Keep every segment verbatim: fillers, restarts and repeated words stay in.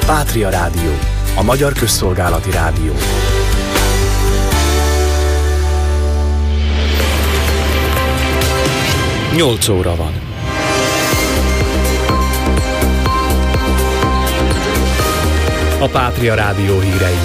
Pátria Rádió, a magyar közszolgálati rádió. Nyolc óra van. A Pátria Rádió hírei.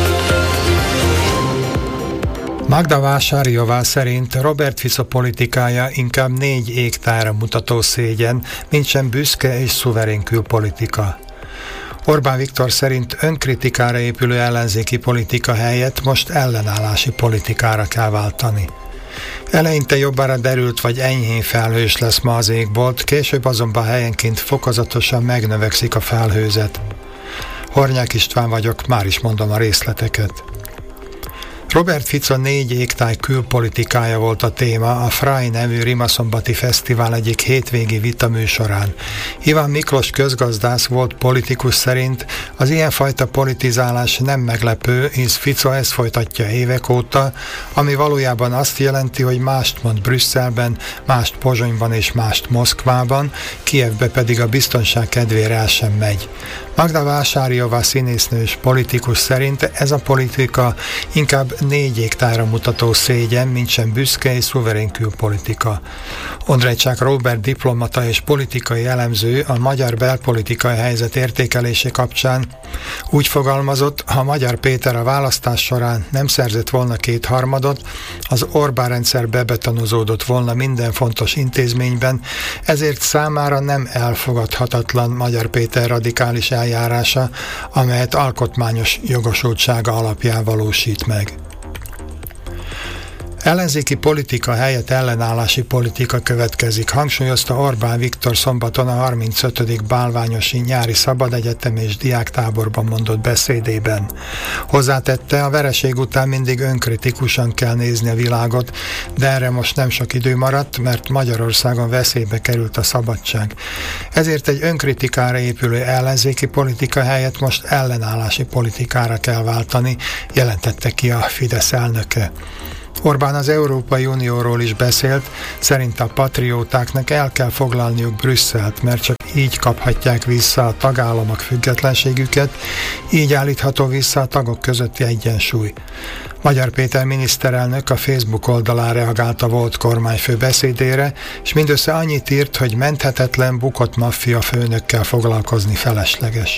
Magda Vásárjová szerint Robert Fico politikája inkább négy égtára mutató szégyen, mintsem büszke és szuverén külpolitika. Orbán Viktor szerint önkritikára épülő ellenzéki politika helyett most ellenállási politikára kell váltani. Eleinte jobbára derült vagy enyhén felhős lesz ma az égbolt, később azonban helyenként fokozatosan megnövekszik a felhőzet. Hornyák István vagyok, már is mondom a részleteket. Robert Fico négy égtáj külpolitikája volt a téma a Fráj nevű Rimaszombati Fesztivál egyik hétvégi vitaműsorán. Iván Miklós közgazdász volt politikus szerint az ilyenfajta politizálás nem meglepő, hisz Fico ezt folytatja évek óta, ami valójában azt jelenti, hogy mást mond Brüsszelben, mást Pozsonyban és mást Moszkvában, Kijevbe pedig a biztonság kedvére el sem megy. Magda Vásárjová színésznő és politikus szerint ez a politika inkább négy égtára mutató szégyen, mintsem büszke és szuverén külpolitika. Ondrejcsák Róbert diplomata és politikai elemző a magyar belpolitikai helyzet értékelése kapcsán úgy fogalmazott, ha Magyar Péter a választás során nem szerzett volna kétharmadot, az Orbán rendszer bebetonozódott volna minden fontos intézményben, ezért számára nem elfogadhatatlan Magyar Péter radikális eljárása, amelyet alkotmányos jogosultsága alapján valósít meg. Ellenzéki politika helyett ellenállási politika következik, hangsúlyozta Orbán Viktor szombaton a harmincötödik bálványosi nyári szabadegyetem és diáktáborban mondott beszédében. Hozzátette, a vereség után mindig önkritikusan kell nézni a világot, de erre most nem sok idő maradt, mert Magyarországon veszélybe került a szabadság. Ezért egy önkritikára épülő ellenzéki politika helyett most ellenállási politikára kell váltani, jelentette ki a Fidesz elnöke. Orbán az Európai Unióról is beszélt, szerint a patriótáknak el kell foglalniuk Brüsszelt, mert csak így kaphatják vissza a tagállamok függetlenségüket, így állítható vissza a tagok közötti egyensúly. Magyar Péter miniszterelnök a Facebook oldalán reagált a volt kormányfő beszédére, és mindössze annyit írt, hogy menthetetlen bukott maffia főnökkel foglalkozni felesleges.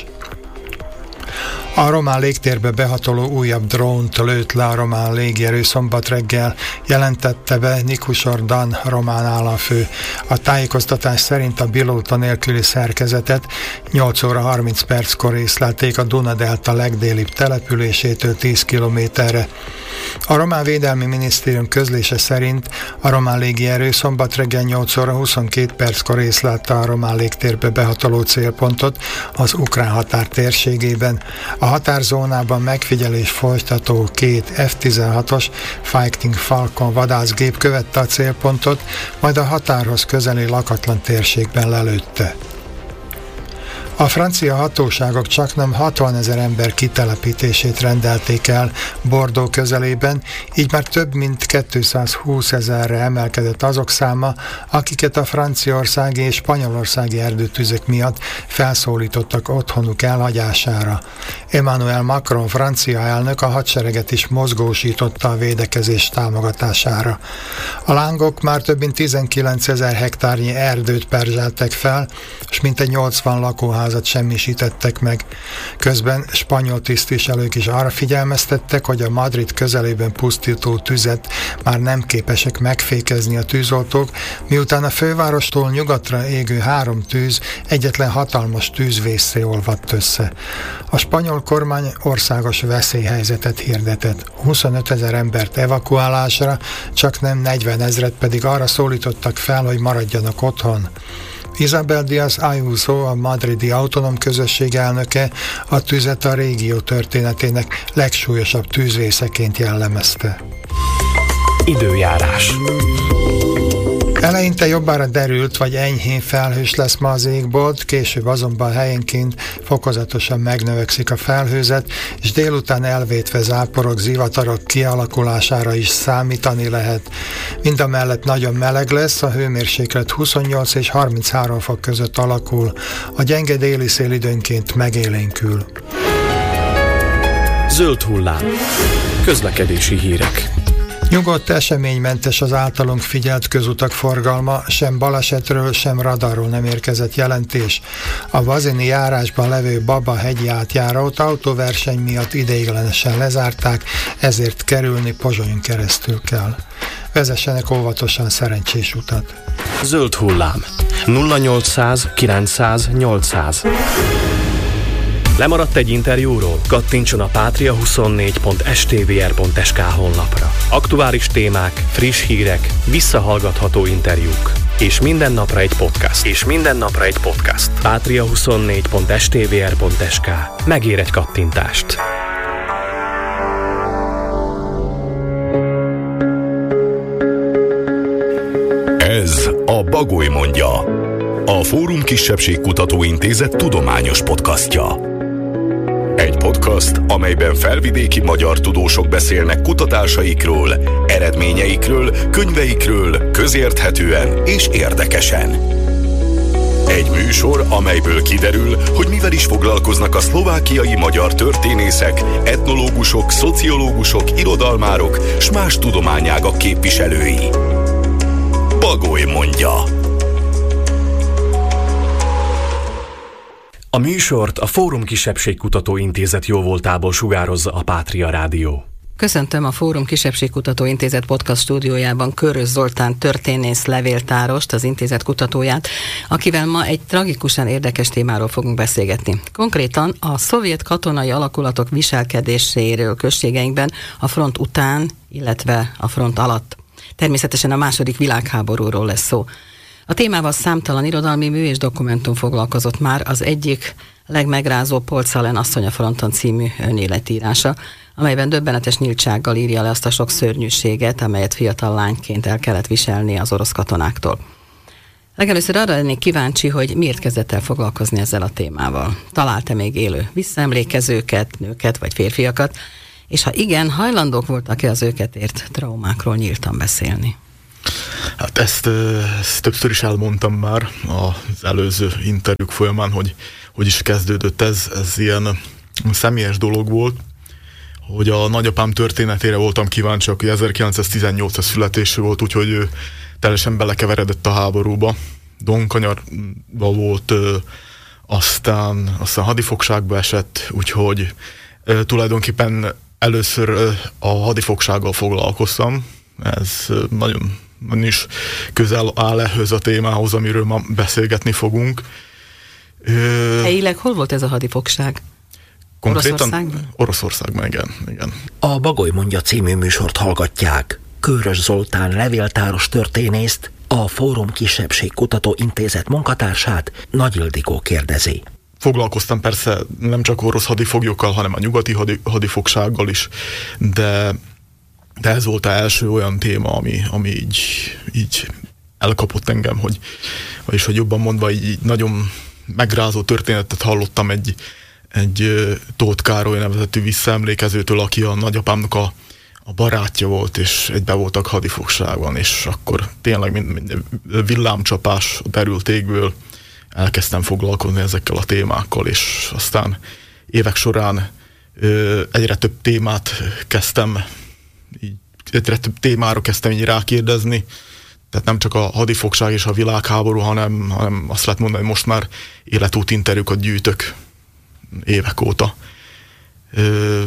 A román légtérbe behatoló újabb drónt lőtt le a román légierő szombat reggel, jelentette be Nikusor Dan román államfő. A tájékoztatás szerint a pilóta nélküli szerkezetet nyolc óra harminc perckor észlelték a Duna-delta legdélibb településétől tíz kilométerre. A román védelmi minisztérium közlése szerint a román légierő szombat reggel nyolc óra huszonkét perckor észlelte a román légtérbe behatoló célpontot az ukrán határ térségében. A határzónában megfigyelés folytató két F tizenhatos Fighting Falcon vadászgép követte a célpontot, majd a határhoz közeli lakatlan térségben lelőtte. A francia hatóságok csaknem hatvanezer ember kitelepítését rendelték el Bordeaux közelében, így már több mint kétszázhúszezerre emelkedett azok száma, akiket a franciaországi és spanyolországi erdőtüzek miatt felszólítottak otthonuk elhagyására. Emmanuel Macron francia elnök a hadsereget is mozgósította a védekezés támogatására. A lángok már több mint tizenkilencezer hektárnyi erdőt perzseltek fel, és mintegy nyolcvan lakóház semmisítettek meg. Közben spanyol tisztviselők is arra figyelmeztettek, hogy a Madrid közelében pusztító tüzet már nem képesek megfékezni a tűzoltók, miután a fővárostól nyugatra égő három tűz egyetlen hatalmas tűzvészé olvadt össze. A spanyol kormány országos veszélyhelyzetet hirdetett. huszonötezer embert evakuálásra, csak nem negyvenezret pedig arra szólítottak fel, hogy maradjanak otthon. Isabel Díaz Ayuso, a madridi autonóm közösség elnöke a tüzet a régió történetének legsúlyosabb tűzvészeként jellemezte. Időjárás. Eleinte jobbára derült, vagy enyhén felhős lesz ma az égbolt, később azonban helyenként fokozatosan megnövekszik a felhőzet, és délután elvétve záporok, zivatarok kialakulására is számítani lehet. Mindamellett nagyon meleg lesz, a hőmérséklet huszonnyolc és harminchárom fok között alakul, a gyenge déli szél időnként megélénkül. Zöld hullám. Közlekedési hírek. Nyugodt, eseménymentes az általunk figyelt közutak forgalma, sem balesetről, sem radarról nem érkezett jelentés. A Vazini járásban levő Baba-hegyi átjárót autóverseny miatt ideiglenesen lezárták, ezért kerülni Pozsonyon keresztül kell. Vezessenek óvatosan, szerencsés utat! Zöld hullám. nulla nyolcszáz kilencszáz nyolcszáz. Lemaradt egy interjúról? Kattintson a patria huszonnégy pont s t v r pont s k honlapra. Aktuális témák, friss hírek, visszahallgatható interjúk. És minden napra egy podcast. És minden napra egy podcast. patria huszonnégy pont s t v r pont s k. Megér egy kattintást. Ez a Bagoly mondja, a Fórum Kisebbségkutató Intézet tudományos podcastja. Egy podcast, amelyben felvidéki magyar tudósok beszélnek kutatásaikról, eredményeikről, könyveikről, közérthetően és érdekesen. Egy műsor, amelyből kiderül, hogy mivel is foglalkoznak a szlovákiai magyar történészek, etnológusok, szociológusok, irodalmárok s más tudományágak képviselői. Bagoly mondja. A műsort a Fórum Kisebbségkutató Intézet jóvoltából sugározza a Pátria Rádió. Köszöntöm a Fórum Kisebbségkutató Intézet podcast stúdiójában Körös Zoltán történész levéltárost, az intézet kutatóját, akivel ma egy tragikusan érdekes témáról fogunk beszélgetni. Konkrétan a szovjet katonai alakulatok viselkedéséről községeinkben a front után, illetve a front alatt. Természetesen a második világháborúról lesz szó. A témával számtalan irodalmi mű és dokumentum foglalkozott már, az egyik legmegrázóbb Polczalen Asszony a fronton című önéletírása, amelyben döbbenetes nyíltsággal írja le azt a sok szörnyűséget, amelyet fiatal lányként el kellett viselni az orosz katonáktól. Legelőször arra lennék kíváncsi, hogy miért kezdett el foglalkozni ezzel a témával. Talált-e még élő visszaemlékezőket, nőket vagy férfiakat, és ha igen, hajlandók voltak-e az őket ért traumákról nyíltan beszélni? Hát ezt, ezt többször is elmondtam már az előző interjúk folyamán, hogy hogy is kezdődött ez, ez ilyen személyes dolog volt, hogy a nagyapám történetére voltam kíváncsi, aki ezerkilencszáztizennyolcas születésű volt, úgyhogy ő teljesen belekeveredett a háborúba. Donkanyarba volt, aztán, aztán hadifogságba esett, úgyhogy tulajdonképpen először a hadifogsággal foglalkoztam. Ez nagyon, nagyon is közel áll ehhez a témához, amiről ma beszélgetni fogunk. Helyileg hol volt ez a hadifogság? Konkrétan Oroszországban? Oroszországban, igen, igen. A Bagoly mondja című műsort hallgatják. Körös Zoltán levéltáros történészt, a Fórum Kisebbségkutató Intézet munkatársát Nagy Ildikó kérdezi. Foglalkoztam persze nem csak orosz hadifoglyokkal, hanem a nyugati hadi, hadifogsággal is, de, de ez volt az első olyan téma, ami, ami így, így elkapott engem, hogy, vagyis hogy jobban mondva így, így nagyon megrázó történetet hallottam egy, egy Tóth Károly nevezetű visszaemlékezőtől, aki a nagyapámnak a, a barátja volt, és egybe voltak hadifogságban, és akkor tényleg mind, mind villámcsapás a derült égből elkezdtem foglalkozni ezekkel a témákkal, és aztán évek során ö, egyre több témát kezdtem, így, egyre több témára kezdtem így rákérdezni, tehát nem csak a hadifogság és a világháború, hanem, hanem azt lehet mondani, hogy most már életút interjúkat gyűjtök évek óta. Ö,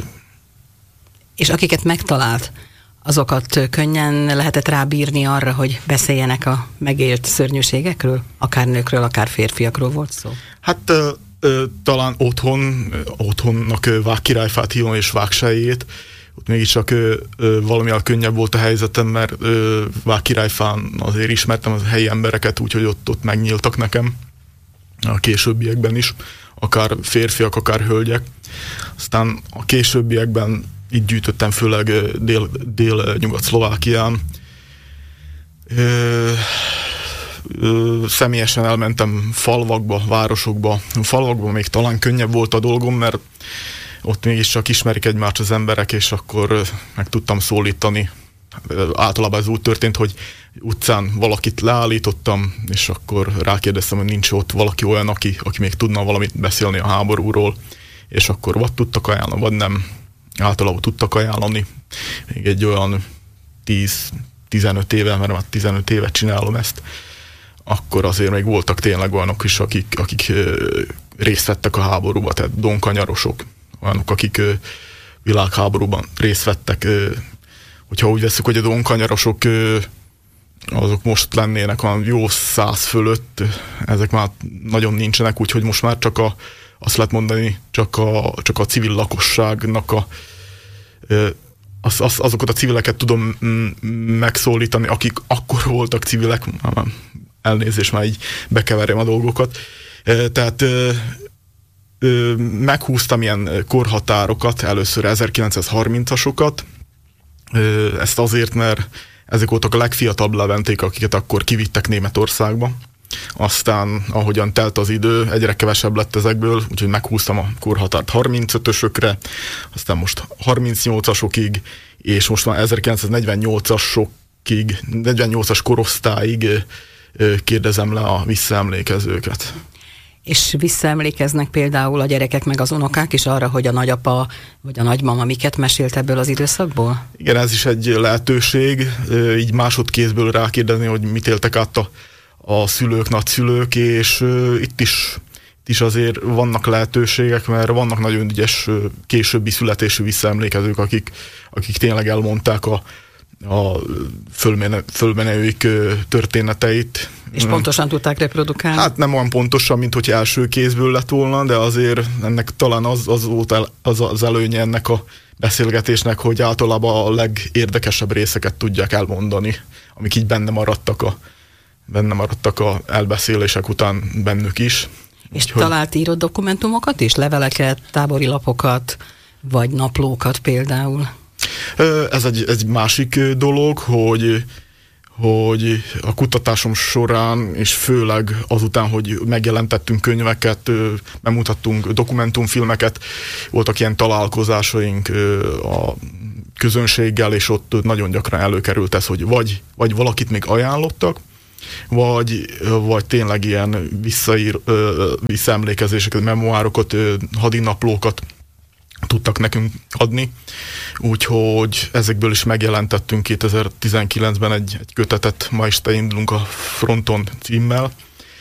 És akiket megtalált, azokat könnyen lehetett rábírni arra, hogy beszéljenek a megélt szörnyűségekről? Akár nőkről, akár férfiakról volt szó? Hát ö, ö, talán otthon, otthonnak Vág Királyfát hívom és Vágselyét. Ott mégiscsak ö, ö, valamivel könnyebb volt a helyzetem, mert ö, Vág Királyfán azért ismertem az helyi embereket, úgyhogy ott, ott megnyíltak nekem a későbbiekben is, akár férfiak, akár hölgyek. Aztán a későbbiekben itt gyűjtöttem főleg dél, dél-nyugat-Szlovákián. ö, személyesen elmentem falvakba, városokba. Falvakban még talán könnyebb volt a dolgom, mert ott mégiscsak ismerik egymást az emberek, és akkor meg tudtam szólítani. Általában ez úgy történt, hogy utcán valakit leállítottam, és akkor rákérdeztem, hogy nincs ott valaki olyan, aki, aki még tudna valamit beszélni a háborúról, és akkor vagy tudtak ajánlani, vagy nem. Általában tudtak ajánlani. Még egy olyan tíz-tizenöt éve, mert már tizenöt évet csinálom ezt, akkor azért még voltak tényleg olyanok is, akik, akik részt vettek a háborúba, tehát donkanyarosok, olyanok, akik világháborúban részt vettek. Hogyha úgy veszük, hogy a donkanyarosok azok most lennének olyan jó száz fölött, ezek már nagyon nincsenek, úgyhogy most már csak a, azt lehet mondani, csak a, csak a civil lakosságnak a az, az, azokat a civileket tudom megszólítani, akik akkor voltak civilek, elnézést, már így bekeverjem a dolgokat. Tehát meghúztam ilyen korhatárokat, először ezerkilencszázharmincasokat, ezt azért, mert ezek voltak a legfiatalabb leventék, akiket akkor kivittek Németországba. Aztán, ahogyan telt az idő, egyre kevesebb lett ezekből, úgyhogy meghúztam a korhatárt harmincötösökre, aztán most harmincnyolcasokig, és most már ezerkilencszáznegyvennyolcasokig, negyvennyolcas korosztályig kérdezem le a visszaemlékezőket. És visszaemlékeznek például a gyerekek meg az unokák is arra, hogy a nagyapa vagy a nagymama miket mesélt ebből az időszakból? Igen, ez is egy lehetőség, így másodkézből rákérdezni, hogy mit éltek át a, a szülők, nagyszülők, és uh, itt is, itt is azért vannak lehetőségek, mert vannak nagyon ügyes későbbi születésű visszaemlékezők, akik, akik tényleg elmondták a a fölmene, fölmenőik történeteit. És pontosan tudták reprodukálni? Hát nem olyan pontosan, mint hogy első kézből lett volna, de azért ennek talán az, az volt el, az, az előnye ennek a beszélgetésnek, hogy általában a legérdekesebb részeket tudják elmondani, amik így benne maradtak a, benne maradtak a elbeszélések után bennük is. És Úgyhogy... talált írott dokumentumokat is? Leveleket, tábori lapokat, vagy naplókat például? Ez egy, egy másik dolog, hogy, hogy a kutatásom során, és főleg azután, hogy megjelentettünk könyveket, bemutattunk dokumentumfilmeket, voltak ilyen találkozásaink a közönséggel, és ott nagyon gyakran előkerült ez, hogy vagy, vagy valakit még ajánlottak, vagy, vagy tényleg ilyen visszaír, visszaemlékezéseket, memoárokat, hadinaplókat tudtak nekünk adni, úgyhogy ezekből is megjelentettünk kétezer-tizenkilencben egy, egy kötetet, ma este indulunk a fronton címmel,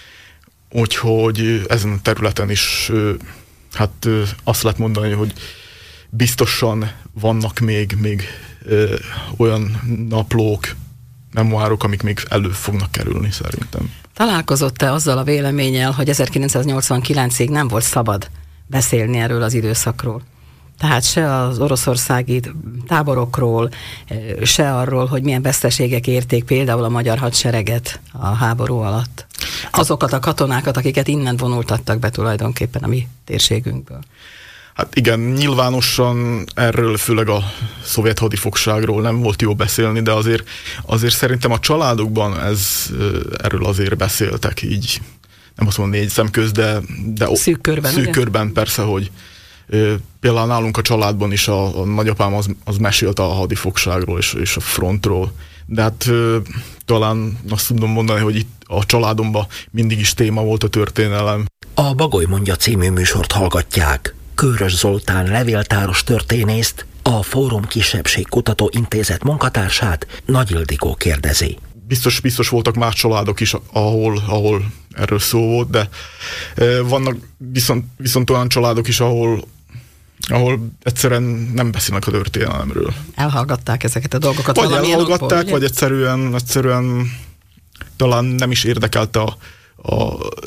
úgyhogy ezen a területen is hát azt lehet mondani, hogy biztosan vannak még, még ö, olyan naplók, memoárok, amik még elő fognak kerülni szerintem. Találkozott-e azzal a véleménnyel, hogy ezerkilencszáznyolcvankilencig nem volt szabad beszélni erről az időszakról? Tehát se az oroszországi táborokról, se arról, hogy milyen veszteségek érték például a magyar hadsereget a háború alatt. Azokat a katonákat, akiket innen vonultattak be tulajdonképpen a mi térségünkből. Hát igen, nyilvánosan erről, főleg a szovjet hadifogságról nem volt jó beszélni, de azért, azért szerintem a családokban ez, erről azért beszéltek így, nem azt mondom négy szem köz, de, de szűk körben, szűk körben persze, hogy például nálunk a családban is a, a nagyapám az, az mesélt a hadifogságról és, és a frontról, de hát talán azt tudom mondani, hogy itt a családomban mindig is téma volt a történelem. A Bagoly mondja című műsort hallgatják. Kőrös Zoltán levéltáros történészt, a Fórum Kisebbségkutató Intézet munkatársát, Nagy Ildikó kérdezi. Biztos, biztos voltak más családok is, ahol, ahol erről szó volt, de vannak viszont, viszont olyan családok is, ahol, ahol egyszerűen nem beszélnek a történelemről. Elhallgatták ezeket a dolgokat. Vagy elhallgatták, okból, vagy egyszerűen, egyszerűen talán nem is érdekelte a, a,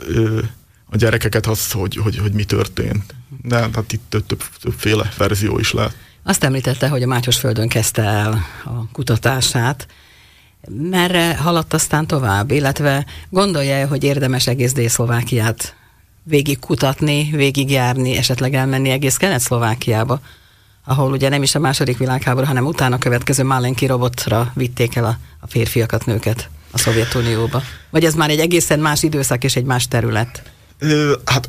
a gyerekeket az, hogy, hogy, hogy mi történt. De hát itt több, több, többféle verzió is lehet. Azt említette, hogy a Mátyosföldön kezdte el a kutatását. Merre haladt aztán tovább? Illetve gondolja, hogy érdemes egész Dél-Szlovákiát végig kutatni, végigjárni, esetleg elmenni egész Kelet-Szlovákiába, ahol ugye nem is a második világháború, hanem utána következő Málenki robotra vitték el a, a férfiakat, nőket? a Szovjetunióba? Vagy ez már egy egészen más időszak és egy más terület? Ö, hát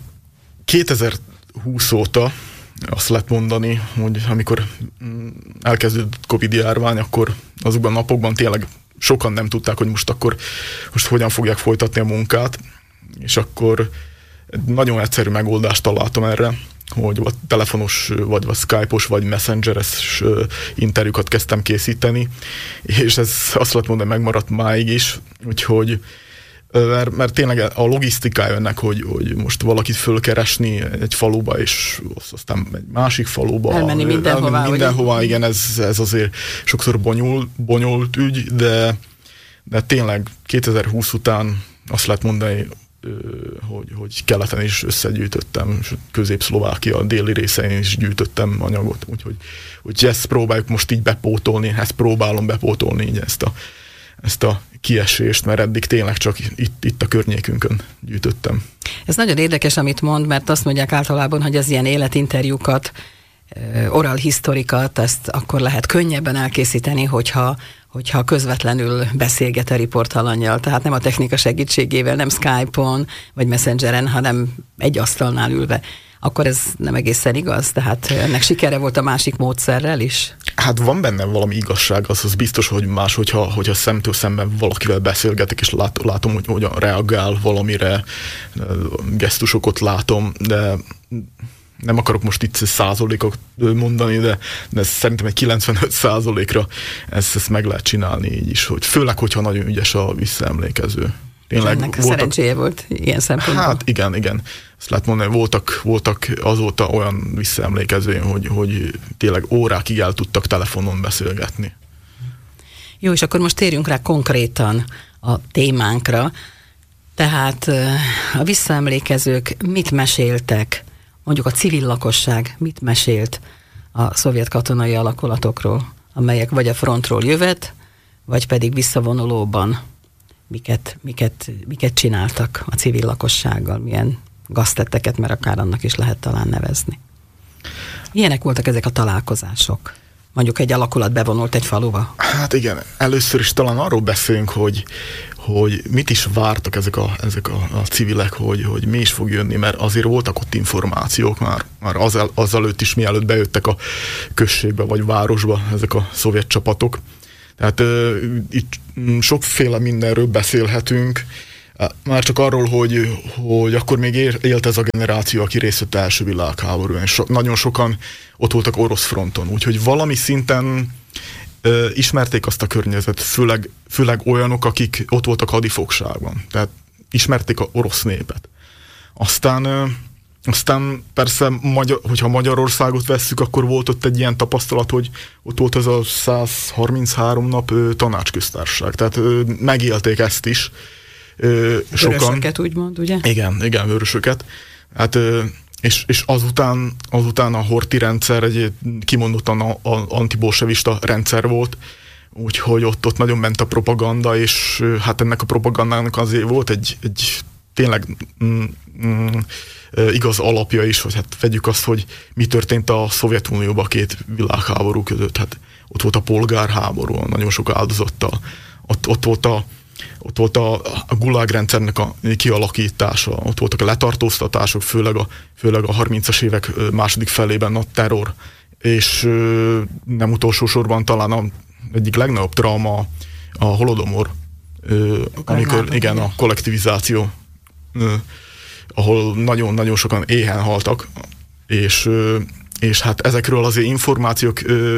kétezer-húsz óta azt lehet mondani, hogy amikor elkezdődött Covid járvány, akkor azokban a napokban tényleg sokan nem tudták, hogy most akkor most hogyan fogják folytatni a munkát, és akkor nagyon egyszerű megoldást találtam erre, hogy vagy telefonos, vagy, vagy Skype-os, vagy messengeres interjúkat kezdtem készíteni, és ez azt lehet mondani, megmaradt máig is, úgyhogy mert, mert tényleg a logisztikája ennek, hogy, hogy most valakit fölkeresni egy faluba, és aztán egy másik faluba. Elmenni mindenhová. Elmenni mindenhová, ugye? Igen, ez, ez azért sokszor bonyol, bonyolult ügy, de, de tényleg kétezer-húsz után azt lehet mondani, hogy, hogy keleten is összegyűjtöttem, Közép-Szlovákia déli részein is gyűjtöttem anyagot, úgyhogy, úgyhogy ezt próbáljuk most így bepótolni, ezt próbálom bepótolni így ezt a, ezt a kiesést, mert eddig tényleg csak itt, itt a környékünkön gyűjtöttem. Ez nagyon érdekes, amit mond, mert azt mondják általában, hogy az ilyen életinterjúkat, oral historikat, ezt akkor lehet könnyebben elkészíteni, hogyha, hogyha közvetlenül beszélget a riportalannyal, tehát nem a technika segítségével, nem Skype-on, vagy Messengeren, hanem egy asztalnál ülve. Akkor ez nem egészen igaz? Tehát ennek sikere volt a másik módszerrel is? Hát van benne valami igazság, az, az biztos, hogy más, hogyha, hogyha szemtől szemben valakivel beszélgetek, és lát, látom, hogy hogyan reagál valamire, gesztusokat látom, de nem akarok most itt százalékot mondani, de, de szerintem egy kilencvenöt százalékra ezt, ezt meg lehet csinálni így is, hogy főleg, hogyha nagyon ügyes a visszaemlékező. Tényleg ennek voltak, szerencséje volt ilyen szempontból. Hát igen, igen. Ezt lehet mondani, voltak, voltak azóta olyan visszaemlékezőim, hogy, hogy tényleg órákig el tudtak telefonon beszélgetni. Jó, és akkor most térjünk rá konkrétan a témánkra. Tehát a visszaemlékezők mit meséltek, mondjuk a civil lakosság mit mesélt a szovjet katonai alakulatokról, amelyek vagy a frontról jövet, vagy pedig visszavonulóban miket, miket, miket csináltak a civil lakossággal, milyen gaztetteket, mert akár annak is lehet talán nevezni. Milyenek voltak ezek a találkozások? Mondjuk egy alakulat bevonult egy faluba? Hát igen, először is talán arról beszélünk, hogy, hogy mit is vártak ezek a, ezek a, a civilek, hogy, hogy mi is fog jönni, mert azért voltak ott információk már, már az, azelőtt is, mielőtt bejöttek a községbe vagy városba ezek a szovjet csapatok. Tehát uh, itt sokféle mindenről beszélhetünk, már csak arról, hogy, hogy akkor még élt ez a generáció, aki részt vett első világháborúban, és so, nagyon sokan ott voltak orosz fronton, úgyhogy valami szinten ö, ismerték azt a környezetet, főleg, főleg olyanok, akik ott voltak hadifogságban, tehát ismerték az orosz népet. Aztán, ö, aztán persze, magyar, hogyha Magyarországot vesszük, akkor volt ott egy ilyen tapasztalat, hogy ott volt az a száz harminchárom nap ö, tanácsköztársaság, tehát ö, megélték ezt is. Ö, sokan. Vörösöket úgymond, ugye? Igen, igen, vörösöket. Hát, ö, és, és azután, azután a Horthy rendszer egy kimondottan a, a antibolsevista rendszer volt, úgyhogy ott, ott nagyon ment a propaganda, és ö, hát ennek a propagandának azért volt egy, egy tényleg mm, mm, igaz alapja is, hogy hát vegyük azt, hogy mi történt a Szovjetunióban a két világháború között. Hát ott volt a polgárháború, nagyon sok áldozattal. Ott, ott volt a Ott volt a, a gulág rendszernek a kialakítása, ott voltak a letartóztatások, főleg a, főleg a harmincas évek második felében a terror, és nem utolsó sorban talán a egyik legnagyobb trauma a holodomor, amikor igen, a kollektivizáció, ahol nagyon-nagyon sokan éhen haltak, és, és hát ezekről azért információk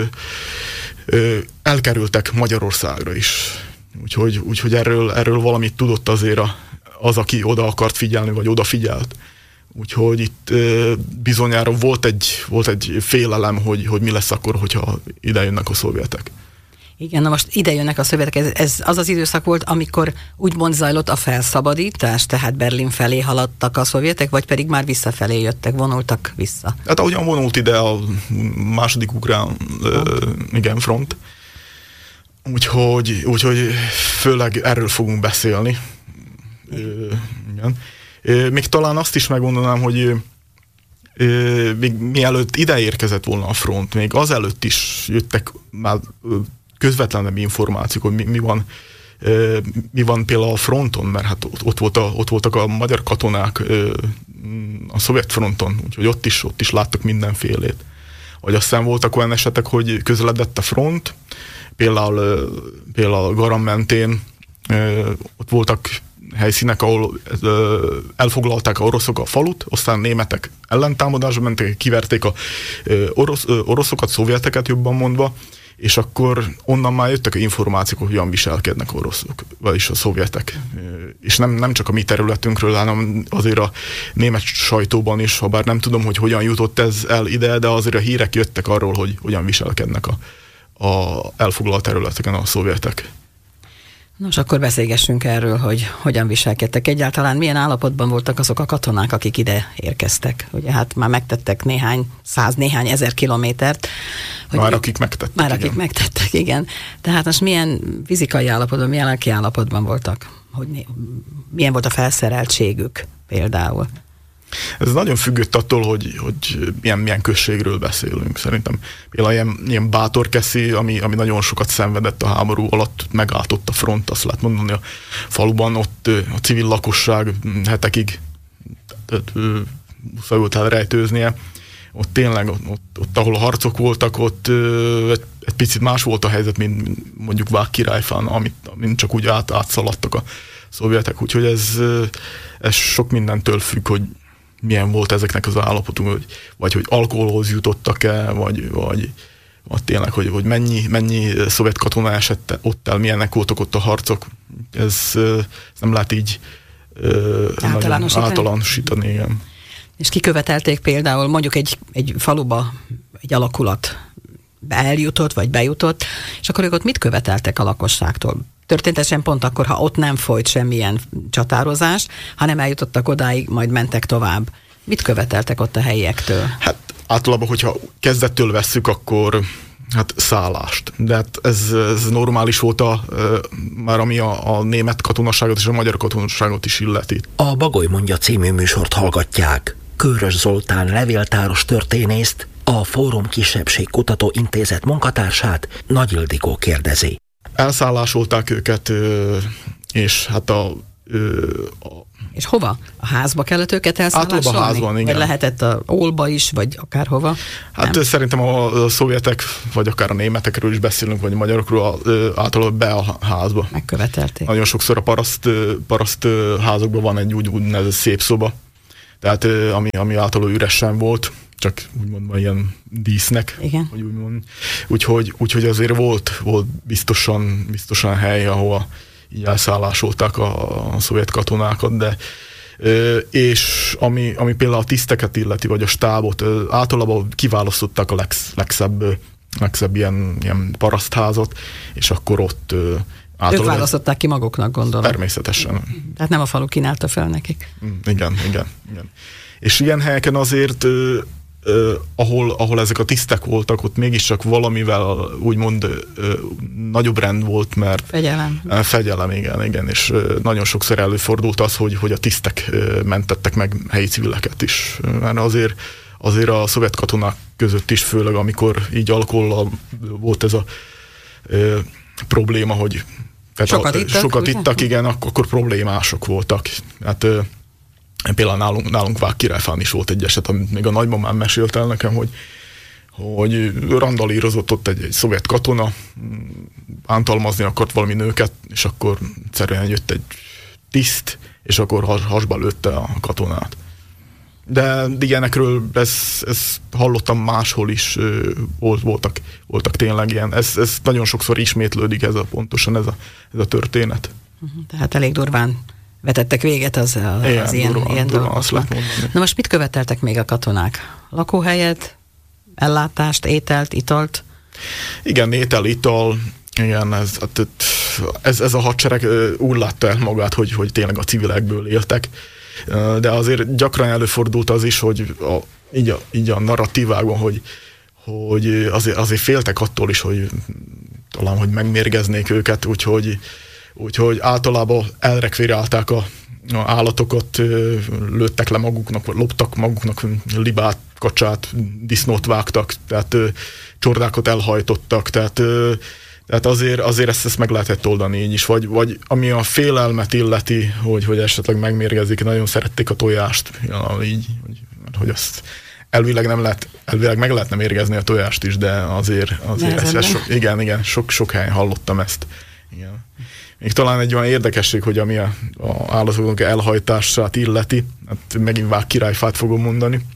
elkerültek Magyarországra is. Úgyhogy, úgyhogy erről, erről valamit tudott azért a, az, aki oda akart figyelni, vagy odafigyelt. Úgyhogy itt e, bizonyára volt egy, volt egy félelem, hogy, hogy mi lesz akkor, hogyha ide jönnek a szovjetek. Igen, na most ide jönnek a szovjetek. Ez, ez az az időszak volt, amikor úgymond zajlott a felszabadítás, tehát Berlin felé haladtak a szovjetek, vagy pedig már visszafelé jöttek, vonultak vissza? Hát ahogyan vonult ide a második ukrán front. E, igen, front. Úgyhogy, úgyhogy főleg erről fogunk beszélni. Igen. Még talán azt is megmondanám, hogy még mielőtt ide érkezett volna a front, még azelőtt is jöttek már közvetlenebb információk, hogy mi, mi van mi van például a fronton, mert hát ott, volt a, ott voltak a magyar katonák a szovjet fronton, úgyhogy ott is, ott is láttak mindenfélét. Vagy aztán voltak olyan esetek, hogy közeledett a front, például, például Garam mentén ott voltak helyszínek, ahol elfoglalták a oroszok a falut, aztán németek ellentámadásba mentek, kiverték a orosz, oroszokat, szovjeteket jobban mondva, és akkor onnan már jöttek információk, hogy hogyan viselkednek a oroszok, vagyis a szovjetek. És nem, nem csak a mi területünkről, hanem azért a német sajtóban is, ha bár nem tudom, hogy hogyan jutott ez el ide, de azért a hírek jöttek arról, hogy hogyan viselkednek a, a elfoglalt területeken a szovjetek. Nos, akkor beszélgessünk erről, hogy hogyan viselkedtek. Egyáltalán milyen állapotban voltak azok a katonák, akik ide érkeztek. Ugye hát már megtettek néhány száz, néhány ezer kilométert. Hogy már akik megtettek. Már igen. akik megtettek, igen. Tehát most milyen fizikai állapotban, milyen lelki állapotban voltak? Hogy milyen volt a felszereltségük például? Ez nagyon függött attól, hogy, hogy milyen, milyen községről beszélünk. Szerintem például ilyen, ilyen Bátorkeszi, ami, ami nagyon sokat szenvedett a háború alatt, megáltott a front, azt lehet mondani a faluban, ott a civil lakosság hetekig muszáj volt elrejtőznie. Ott tényleg, ott, ott, ott ahol a harcok voltak, ott egy, egy picit más volt a helyzet, mint mondjuk Vágkirályfán, amit, amit csak úgy át, átszaladtak a szovjetek. Úgyhogy ez, ez sok mindentől függ, hogy milyen volt ezeknek az állapotunk, vagy, vagy hogy alkoholhoz jutottak-e, vagy, vagy, vagy tényleg, hogy, hogy mennyi, mennyi szovjet katona esett ott el, milyenek voltak ott a harcok. Ez, ez nem lehet így általánosítani. általánosítani, igen. És kikövetelték például mondjuk egy, egy faluba egy alakulat eljutott, vagy bejutott, és akkor ők ott mit követeltek a lakosságtól? Történetesen pont akkor, ha ott nem folyt semmilyen csatározás, hanem eljutottak odáig, majd mentek tovább. Mit követeltek ott a helyiektől? Hát általában, hogyha kezdettől vesszük, akkor hát szállást. De hát ez, ez normális volt a, már ami a, a német katonaságot és a magyar katonaságot is illeti. A Bagoly mondja című műsort hallgatják. Körös Zoltán levéltáros történészt, a Fórum Kisebbségkutató Intézet munkatársát Nagy Ildikó kérdezi. Elszállásolták őket, és hát a, a... És hova? A házba kellett őket elszállásolni? Általában házban, igen. Vagy lehetett a Ólba is, vagy akárhova? Hát nem. Szerintem a, a szovjetek, vagy akár a németekről is beszélünk, vagy a magyarokról általában be a házba. Megkövetelték. Nagyon sokszor a paraszt, paraszt házakban van egy úgy, úgynevezett szép szoba, tehát ami, ami általában üresen volt, csak úgymond ilyen dísznek. Igen. Hogy úgymond. Úgyhogy, úgyhogy azért volt, volt biztosan, biztosan hely, ahol így elszállásolták a, a szovjet katonákat, de és ami, ami például a tiszteket illeti, vagy a stábot, általában kiválasztották a legsz, legszebb, legszebb ilyen, ilyen parasztházat, és akkor ott ők választották ki maguknak, gondolom. Természetesen. Tehát nem a falu kínálta fel nekik. Igen, igen, igen. És ilyen helyeken azért, ö, ö, ahol, ahol ezek a tisztek voltak, ott mégiscsak valamivel úgymond ö, nagyobb rend volt, mert... Fegyelem. Fegyelem, igen, igen. És ö, nagyon sokszor előfordult az, hogy, hogy a tisztek ö, mentettek meg helyi civileket is. Mert azért, azért a szovjet katonák között is, főleg amikor így alkohollal volt ez a ö, probléma, hogy tehát sokat a, ittak, sokat ittak igen, akkor, akkor problémások voltak. Hát ö, például nálunk, nálunk Vágkirályfán is volt egy eset, amit még a nagymamám mesélt el nekem, hogy, hogy randalírozott ott egy, egy szovjet katona, bántalmazni akart valami nőket, és akkor egyszerűen jött egy tiszt, és akkor has, hasba lőtte a katonát. De ilyenekről ezt, ezt hallottam máshol is, volt, voltak, voltak tényleg ilyen. Ez, ez nagyon sokszor ismétlődik ez a, pontosan ez a, ez a történet. Tehát elég durván vetettek véget az, az ilyen, ilyen, durván, ilyen durván, dolgoknak. Na most mit követeltek még a katonák? Lakóhelyet, ellátást, ételt, italt? Igen, étel, ital, igen, ez, ez, ez a hadsereg úgy látta el magát, hogy, hogy tényleg a civilekből éltek. De azért gyakran előfordult az is, hogy a, így, a, így a narratívákban, hogy, hogy azért, azért féltek attól is, hogy talán, hogy megmérgeznék őket, úgyhogy, úgyhogy általában elrekvérálták a, a állatokat, lőttek le maguknak, vagy loptak maguknak libát, kacsát, disznót vágtak, tehát csordákat elhajtottak, tehát Tehát azért, azért ezt, ezt meg lehetett oldani így is, vagy, vagy ami a félelmet illeti, hogy, hogy esetleg megmérgezik, nagyon szerették a tojást, ja, így, hogy, hogy azt elvileg nem lehet, elvileg meg lehetne mérgezni a tojást is, de azért, azért ezt, ezt so, igen, igen, sok, sok helyen hallottam ezt. Igen. Még talán egy olyan érdekesség, hogy ami a, a állatoknak elhajtását illeti, hát megint Vág királyfát fogom mondani.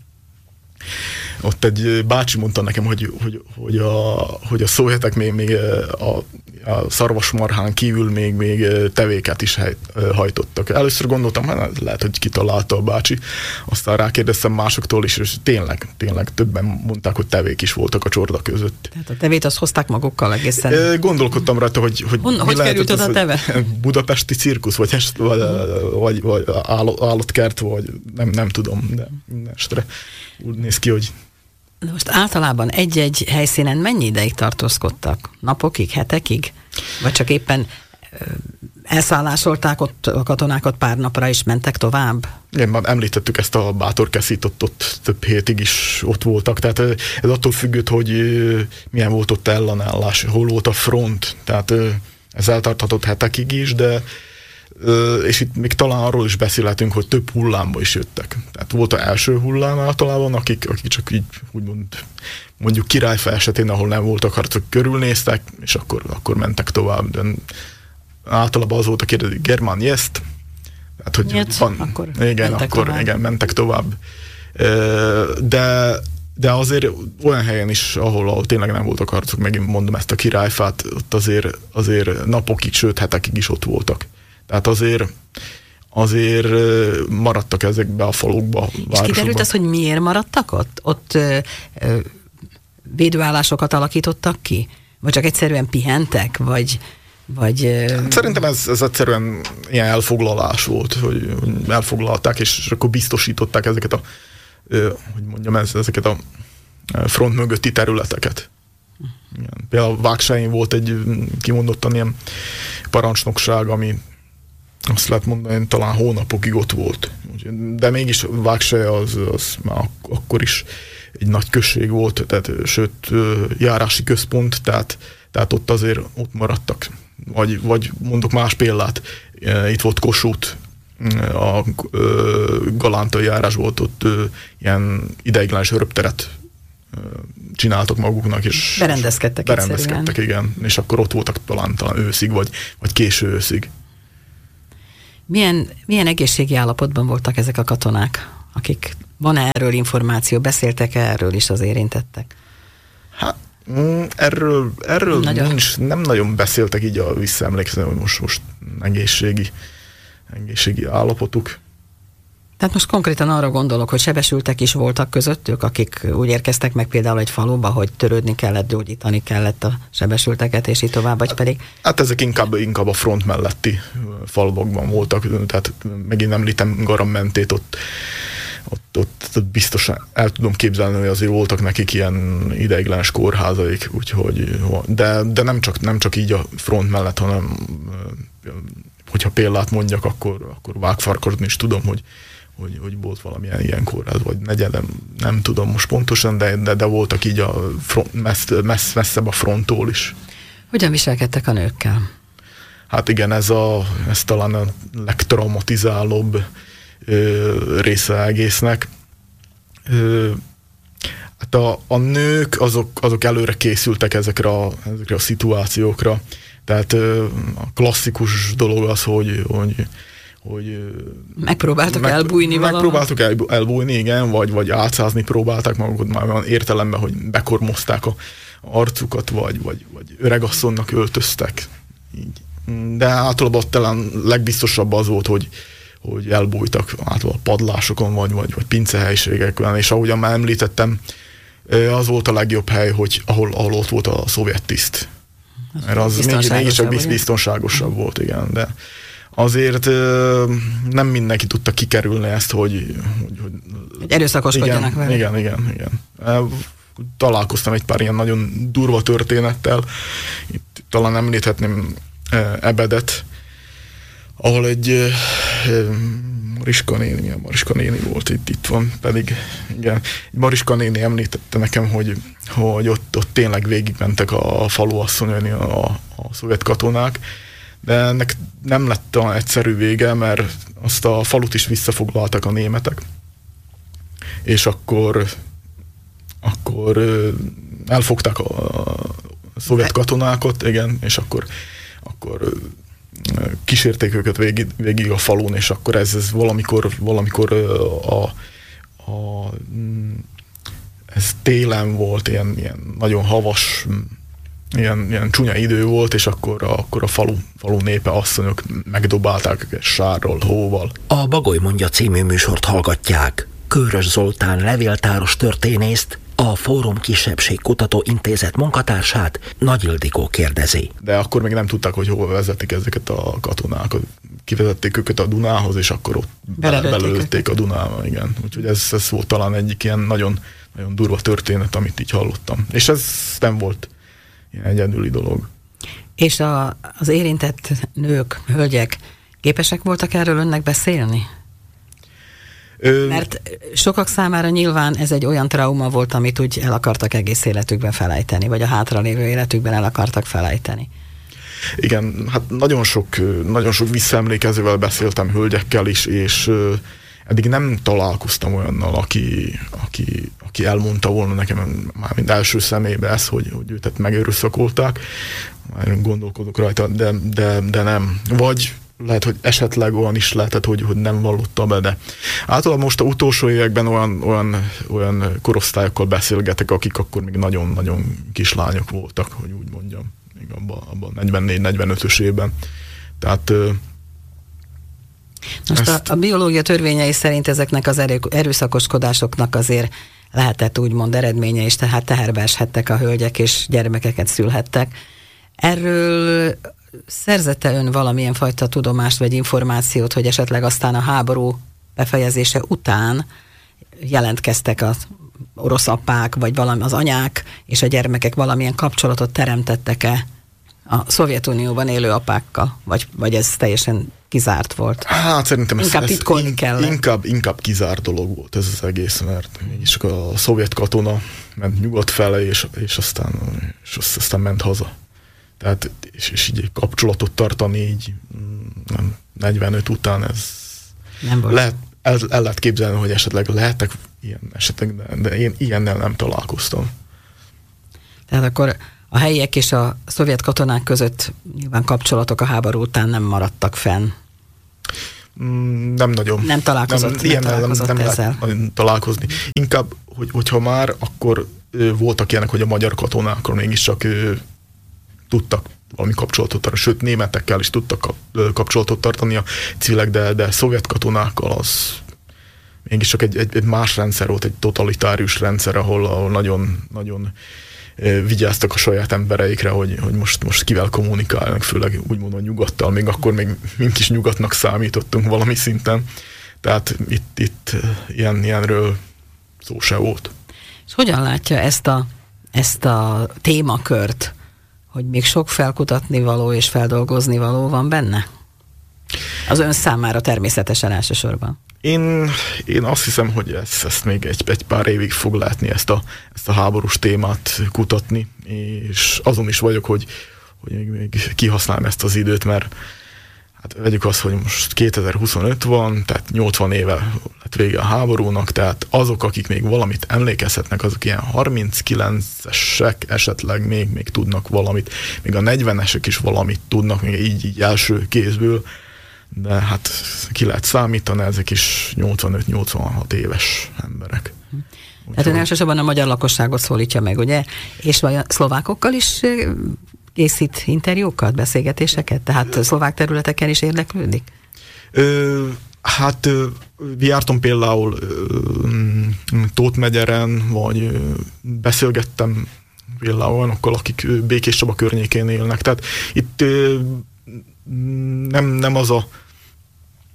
Ott egy bácsi mondta nekem, hogy, hogy, hogy, a, hogy a szovjetek még, még a, a szarvasmarhán kívül még, még tevéket is hajtottak. Először gondoltam, hát lehet, hogy kitalálta a bácsi. Aztán rákérdeztem másoktól is, és tényleg, tényleg többen mondták, hogy tevék is voltak a csorda között. Tehát a tevét azt hozták magukkal egészen. Gondolkodtam rajta, hogy, hogy, Hon, hogy lehet, került oda a teve? Budapesti cirkusz, vagy, est, vagy, vagy, vagy állatkert, vagy nem, nem tudom, de minden estre úgy néz ki, hogy de most általában egy-egy helyszínen mennyi ideig tartózkodtak? Napokig, hetekig? Vagy csak éppen elszállásolták ott a katonákat pár napra, és mentek tovább? Igen, már említettük ezt a Bátorkeszit, ott, ott több hétig is ott voltak, tehát ez attól függött, hogy milyen volt ott ellenállás, hol volt a front, tehát ez eltarthatott hetekig is, de és itt még talán arról is beszélhetünk, hogy több hullámba is jöttek. Tehát volt az első hullám általában, akik, akik csak így úgymond mondjuk Királyfa esetén, ahol nem voltak harcok, körülnéztek, és akkor, akkor mentek tovább. De általában az volt a kérdés, Germán jest, tehát hogy Jött, van, akkor igen, mentek akkor tovább. igen, mentek tovább. De, de azért olyan helyen is, ahol, ahol tényleg nem voltak harcok, megint mondom ezt a Királyfát, ott azért, azért napokig, sőt hetekig is ott voltak. Tehát azért, azért maradtak ezekbe a falukba, városokba. És kiderült az, hogy miért maradtak ott? Ott ö, ö, védőállásokat alakítottak ki? Vagy csak egyszerűen pihentek? Vagy, vagy, ö... Szerintem ez, ez egyszerűen ilyen elfoglalás volt, hogy elfoglalták, és akkor biztosították ezeket a, ö, hogy mondjam, ez, ezeket a front mögötti területeket. Igen. Például Vágsáin volt egy kimondottan ilyen parancsnokság, ami azt lehet mondani, talán hónapokig ott volt. De mégis Vágsely az, az már akkor is egy nagy község volt, tehát, sőt járási központ, tehát, tehát ott azért ott maradtak. Vagy, vagy mondok más példát, itt volt Kossuth, a galántai járás volt, ott ilyen ideiglenes röpteret csináltak maguknak, és berendezkedtek, berendezkedtek igen, és akkor ott voltak talán, talán őszig, vagy, vagy késő őszig. Milyen, milyen egészségi állapotban voltak ezek a katonák, akik, van-e erről információ, beszéltek -e erről is az érintettek? Hát, erről, erről nagyon. nincs, nem nagyon beszéltek így a visszaemlékszem, hogy most, most egészségi, egészségi állapotuk. Tehát most konkrétan arra gondolok, hogy sebesültek is voltak közöttük, akik úgy érkeztek meg például egy faluba, hogy törődni kellett, gyógyítani kellett a sebesülteket, és így tovább, vagy pedig... Hát ezek inkább, inkább a front melletti falvakban voltak, tehát megint említem Garammentét, ott, ott, ott biztosan el tudom képzelni, hogy azért voltak nekik ilyen ideiglenes kórházaik, úgyhogy, de, de nem, csak, nem csak így a front mellett, hanem hogyha példát mondjak, akkor, akkor Vágfarkadon is tudom, hogy Hogy, hogy volt valamilyen ilyen kórház, vagy negyedem, nem tudom most pontosan, de, de, de voltak így a front, messz, messz, messzebb a fronttól is. Hogyan viselkedtek a nőkkel? Hát igen, ez, a, ez talán a legtraumatizálóbb ö, része egésznek. Ö, hát a, a nők azok, azok előre készültek ezekre a, ezekre a szituációkra. Tehát ö, a klasszikus dolog az, hogy, hogy hogy megpróbáltak meg, elbújni megpróbáltak el, elbújni, igen, vagy, vagy átszázni próbálták magukat már olyan értelemben, hogy bekormozták a arcukat, vagy, vagy, vagy öregasszonynak öltöztek. Így. De általában talán legbiztosabb az volt, hogy, hogy elbújtak általában padlásokon, vagy, vagy, vagy pincehelyiségekben, és ahogyan már említettem, az volt a legjobb hely, hogy ahol, ahol ott volt a szovjet tiszt. Mert az mégiscsak mégis biztonságosabb ugye? Volt, igen, de azért ö, nem mindenki tudta kikerülni ezt, hogy... hogy, hogy erőszakoskodjanak vele. Igen, igen, igen. Találkoztam egy pár ilyen nagyon durva történettel. Itt talán említhetném Ebedet, ahol egy Mariska néni, milyen Mariska néni volt, itt, itt van, pedig igen, Mariska néni említette nekem, hogy, hogy ott, ott tényleg végigmentek a faluasszonyon a, a szovjet katonák, de ennek nem lett a egyszerű vége, mert azt a falut is visszafoglaltak a németek, és akkor, akkor elfogták a, a szovjet katonákat, igen, és akkor, akkor kísérték őket végig, végig a falun, és akkor ez, ez valamikor, valamikor a, a, ez télen volt, ilyen, ilyen nagyon havas, ilyen, ilyen csúnya idő volt, és akkor, akkor a falu, falu népe, asszonyok megdobálták őket sárral, hóval. A Bagoly mondja című műsort hallgatják. Kőrös Zoltán levéltáros történészt, a Fórum Kisebbségkutató Intézet munkatársát Nagy Ildikó kérdezi. De akkor még nem tudták, hogy hova vezetik ezeket a katonákat. Kivezették őket a Dunához, és akkor ott belőtték a Dunába, igen. Úgyhogy ez, ez volt talán egyik ilyen nagyon, nagyon durva történet, amit így hallottam. És ez nem volt ilyen egyedüli dolog. És a, az érintett nők, hölgyek képesek voltak erről önnek beszélni? Ö... Mert sokak számára nyilván ez egy olyan trauma volt, amit úgy el akartak egész életükben felejteni, vagy a hátralévő életükben el akartak felejteni. Igen, hát nagyon sok, nagyon sok visszaemlékezővel beszéltem, hölgyekkel is, és eddig nem találkoztam olyannal, aki, aki, aki elmondta volna nekem már mind első szemébe ezt, hogy, hogy őt megerőszakolták. Már gondolkodok rajta, de, de, de nem. Vagy lehet, hogy esetleg olyan is lehetett, hogy, hogy nem vallotta be, de általában most a utolsó években olyan, olyan, olyan korosztályokkal beszélgetek, akik akkor még nagyon-nagyon kislányok voltak, hogy úgy mondjam, még abban abba negyvennégy negyvenötös évben. Tehát most ezt... a, a biológia törvényei szerint ezeknek az erő, erőszakoskodásoknak azért lehetett úgymond eredménye is, tehát teherbe eshettek a hölgyek és gyermekeket szülhettek. Erről szerzette ön valamilyen fajta tudomást vagy információt, hogy esetleg aztán a háború befejezése után jelentkeztek az orosz apák, vagy valami az anyák és a gyermekek valamilyen kapcsolatot teremtettek-e a Szovjetunióban élő apákkal? Vagy, vagy ez teljesen kizárt volt? Hát szerintem inkább ez, titkolni ez kellett. Inkább, inkább kizárt dolog volt ez az egész, mert mégis a szovjet katona ment nyugat fele, és, és, aztán, és aztán ment haza. Tehát, és, és így kapcsolatot tartani így nem, negyvenöt után, ez nem volt. Lehet, el, el lehet képzelni, hogy esetleg lehetek ilyen esetek, de, de én ilyennel nem találkoztam. Tehát akkor a helyiek és a szovjet katonák között nyilván kapcsolatok a háború után nem maradtak fenn. Mm, nem nagyon. Nem találkozott, nem, nem, találkozott nem, nem ezzel. Lehet találkozni. Inkább, hogy, hogyha már, akkor ö, voltak ilyenek, hogy a magyar katonákkal mégiscsak ö, tudtak valami kapcsolatot tartani, sőt németekkel is tudtak kap, ö, kapcsolatot tartani a civilek, de, de szovjet katonákkal az mégiscsak egy, egy, egy más rendszer volt, egy totalitárius rendszer, ahol, ahol nagyon, nagyon vigyáztak a saját embereikre, hogy, hogy most, most kivel kommunikálnak, főleg úgymond a nyugattal, még akkor még mink is nyugatnak számítottunk valami szinten. Tehát itt, itt ilyen, ilyenről szó se volt. És hogyan látja ezt a, ezt a témakört, hogy még sok felkutatni való és feldolgozni való van benne? Az ön számára természetesen elsősorban. Én, én azt hiszem, hogy ezt, ezt még egy, egy pár évig fog látni ezt a, ezt a háborús témát kutatni, és azon is vagyok, hogy, hogy még, még kihasználom ezt az időt, mert hát vegyük azt, hogy most kétezer-huszonöt van, tehát nyolcvan éve lett vége a háborúnak, tehát azok, akik még valamit emlékezhetnek, azok ilyen harminckilencesek esetleg még, még tudnak valamit, még a negyvenesek is valamit tudnak, még így, így első kézből, de hát ki lehet számítani, ezek is nyolcvanöt-nyolcvanhat éves emberek. Tehát ön elsősorban a magyar lakosságot szólítja meg, ugye? És vagy a szlovákokkal is készít interjúkat, beszélgetéseket? Tehát szlovák területeken is érdeklődik? Ö, hát ö, jártam például ö, Tóth megyeren, vagy ö, beszélgettem például olyanokkal, akik ö, Békés Csaba környékén élnek. Tehát itt ö, Nem, nem az a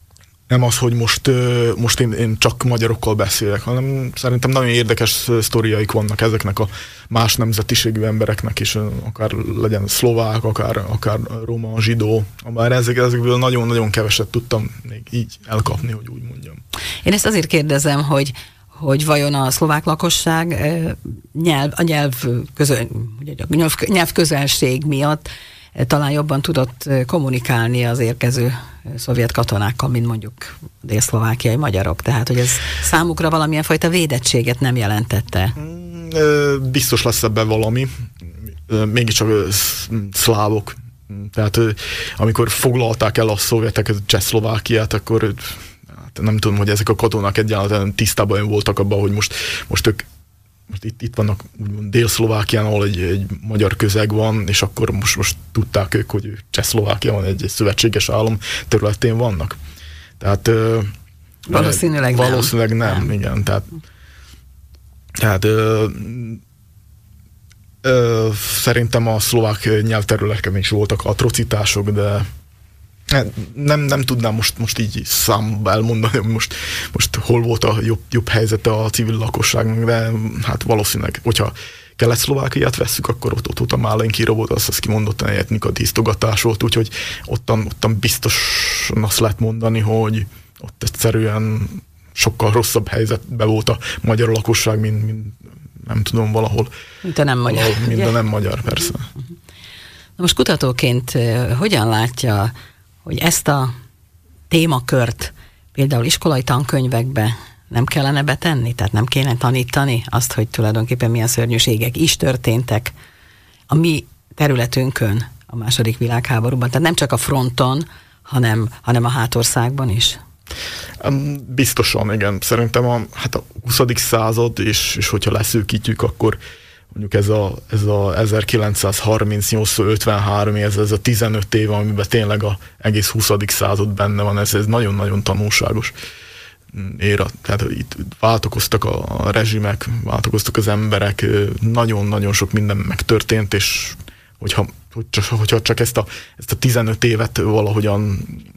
Nem az, hogy most, most én, én csak magyarokkal beszélek, hanem szerintem nagyon érdekes sztoriaik vannak ezeknek a más nemzetiségű embereknek is, akár legyen szlovák, akár, akár roma, zsidó. Bár ezek, ezekből nagyon-nagyon keveset tudtam még így elkapni, hogy úgy mondjam. Én ezt azért kérdezem, hogy hogy vajon a szlovák lakosság nyelv, a nyelv, közö, nyelv, nyelv közelség miatt talán jobban tudott kommunikálni az érkező szovjet katonákkal, mint mondjuk dél-szlovákiai magyarok. Tehát, hogy ez számukra valamilyen fajta védettséget nem jelentette. Biztos lesz ebben valami. Mégiscsak szlávok. Tehát amikor foglalták el a szovjetek Csehszlovákiát, akkor nem tudom, hogy ezek a katonák egyáltalán tisztában voltak abban, hogy most, most ők most itt, itt vannak úgymond Dél-Szlovákián, ahol egy, egy magyar közeg van, és akkor most, most tudták ők, hogy Csehszlovákia van, egy, egy szövetséges állam területén vannak. Tehát valószínűleg nem. Valószínűleg nem, nem. Igen. Tehát, tehát ö, ö, szerintem a szlovák nyelvterületeken is voltak atrocitások, de Nem, nem tudnám most, most így számba elmondani, hogy most, most hol volt a jobb, jobb helyzete a civil lakosságnak, de hát valószínűleg, hogyha Kelet-Szlovákiát vesszük, akkor ott, ott, ott a Málenki volt, az, az kimondottan egy etnika tisztogatás volt, úgyhogy ottan, ottan biztosan azt lehet mondani, hogy ott egyszerűen sokkal rosszabb helyzetben volt a magyar lakosság, mint, mint nem tudom, valahol. Mint a nem magyar. Valahol, mint a nem magyar, persze. Na most kutatóként hogyan látja, hogy ezt a témakört például iskolai tankönyvekbe nem kellene betenni? Tehát nem kéne tanítani azt, hogy tulajdonképpen milyen szörnyűségek is történtek a mi területünkön a második világháborúban? Tehát nem csak a fronton, hanem, hanem a hátországban is? Biztosan, igen. Szerintem a, hát a huszadik század, és, és hogyha leszűkítjük, akkor mondjuk ez a, ez a ezerkilencszázharmincnyolc ötvenhárom, ez, ez a tizenöt év, amiben tényleg az egész huszadik század benne van, ez, ez nagyon-nagyon tanulságos éra. Tehát itt váltakoztak a, a rezsimek, váltakoztak az emberek, nagyon-nagyon sok minden megtörtént, és hogyha, hogyha csak ezt a, ezt a tizenöt évet valahogyan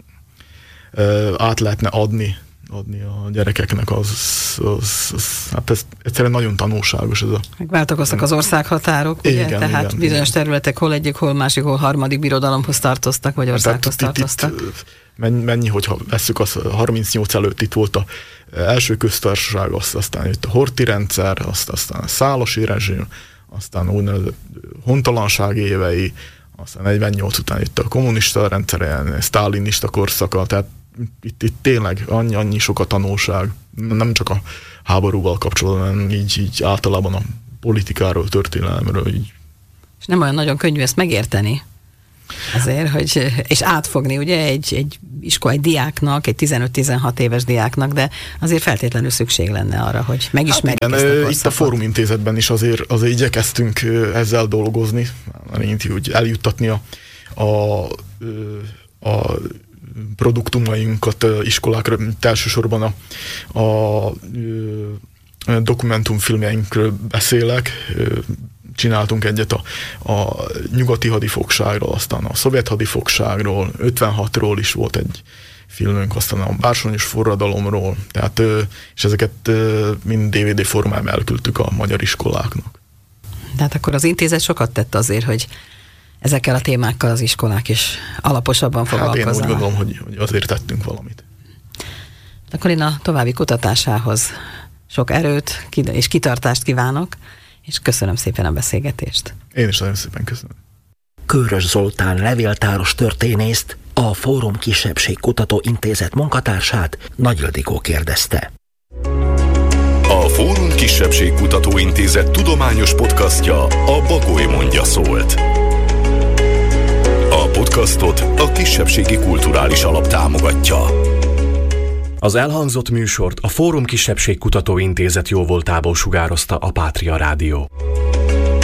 át lehetne adni, adni a gyerekeknek, az, az, az hát ez egyszerűen nagyon tanulságos. Ez a... Megváltoztak az országhatárok, ugye? Igen, Tehát igen, bizonyos igen. területek hol egyik, hol másik, hol harmadik birodalomhoz tartoztak, vagy országhoz Tehát, tartoztak. Itt, itt, mennyi, mennyi, hogyha vesszük, az harmincnyolc előtt itt volt a első köztársaság, aztán jött a Horthy rendszer, aztán a Szálasi rezsim, aztán úgynevezett hontalanság évei, aztán negyvennyolc után jött a kommunista rendszer, sztálinista korszaka, tehát Itt, itt tényleg annyi, annyi sok a tanulság, nem csak a háborúval kapcsolatban, hanem így, így általában a politikáról, történelemről. Így. És nem olyan nagyon könnyű ezt megérteni azért, hogy, és átfogni ugye egy, egy iskola, egy diáknak, egy tizenöt-tizenhat éves diáknak, de azért feltétlenül szükség lenne arra, hogy megismerjük hát igen, ezt a korszakot. Itt a Fórum Intézetben is azért, azért igyekeztünk ezzel dolgozni, úgy eljuttatni a, a, a produktumainkat iskolákra, elsősorban a, a, a dokumentumfilmjeinkről beszélek. Csináltunk egyet a, a nyugati hadifogságról, aztán a szovjet hadifogságról, ötvenhatról is volt egy filmünk, aztán a bársonyos forradalomról, tehát, és ezeket mind dé vé dé formában elküldtük a magyar iskoláknak. Tehát akkor az intézet sokat tett azért, hogy ezekkel a témákkal az iskolák is alaposabban foglalkoznak. Hát én úgy gondolom, hogy, hogy azért tettünk valamit. Akkor én a további kutatásához sok erőt és kitartást kívánok, és köszönöm szépen a beszélgetést. Én is nagyon szépen köszönöm. Körös Zoltán levéltáros történészt, a Fórum Kisebbségkutató Intézet munkatársát Nagy Ildikó kérdezte. A Fórum Kisebbségkutató Intézet tudományos podcastja a Bagoly mondja szólt. A podcastot a Kisebbségi Kulturális Alap támogatja. Az elhangzott műsort a Fórum Kisebbségkutató Intézet jóvoltából sugározta a Pátria Rádió.